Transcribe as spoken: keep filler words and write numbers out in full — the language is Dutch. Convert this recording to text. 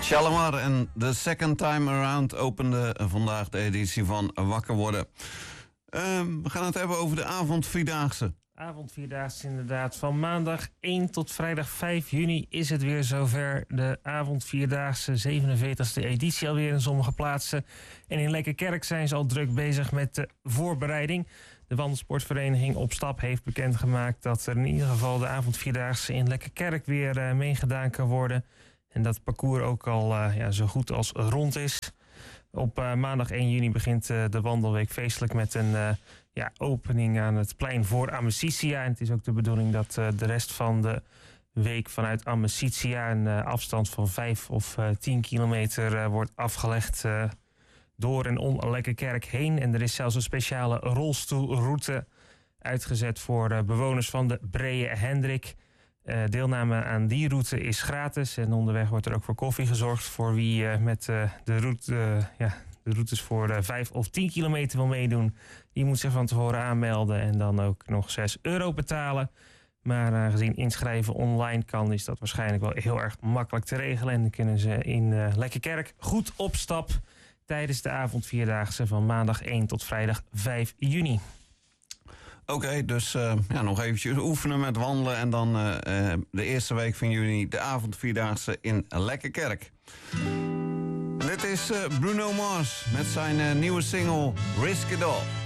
Shalamar en The Second Time Around opende vandaag de editie van Wakker Worden. Uh, we gaan het hebben over de avondvierdaagse. Avondvierdaagse inderdaad. Van maandag één tot vrijdag vijf juni is het weer zover. De avondvierdaagse, zevenenveertigste editie alweer in sommige plaatsen. En in Lekkerkerk zijn ze al druk bezig met de voorbereiding. De wandelsportvereniging Op Stap heeft bekendgemaakt dat er in ieder geval de avondvierdaagse in Lekkerkerk weer uh, meegedaan kan worden. En dat het parcours ook al uh, ja, zo goed als rond is. Op uh, maandag één juni begint uh, de wandelweek feestelijk met een uh, ja, opening aan het plein voor Amicitia. En het is ook de bedoeling dat uh, de rest van de week vanuit Amicitia een uh, afstand van vijf of uh, tien kilometer uh, wordt afgelegd uh, door en om Lekkerkerk heen. En er is zelfs een speciale rolstoelroute uitgezet voor uh, bewoners van de Breë Hendrik. Uh, deelname aan die route is gratis en onderweg wordt er ook voor koffie gezorgd voor wie uh, met uh, de, route, uh, ja, de routes voor uh, vijf of tien kilometer wil meedoen. Die moet zich van tevoren aanmelden en dan ook nog zes euro betalen. Maar uh, gezien inschrijven online kan, is dat waarschijnlijk wel heel erg makkelijk te regelen. En dan kunnen ze in uh, Lekkerkerk goed op stap tijdens de avondvierdaagse van maandag één tot vrijdag vijf juni. Oké, okay, dus uh, ja, nog eventjes oefenen met wandelen. En dan uh, uh, de eerste week van juni de avondvierdaagse in Lekkerkerk. Dit is uh, Bruno Mars met zijn uh, nieuwe single Risk It All.